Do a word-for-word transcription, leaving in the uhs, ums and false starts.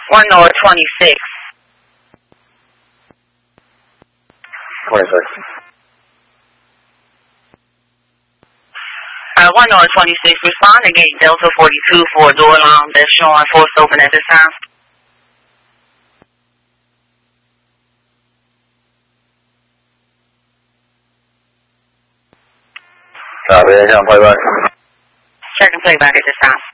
One North twenty-six. twenty-six. Uh, one North twenty-six, respond to gate Delta forty-two for a door alarm that's showing force open at this time. Copy, I'm playback. Check and playback at this time.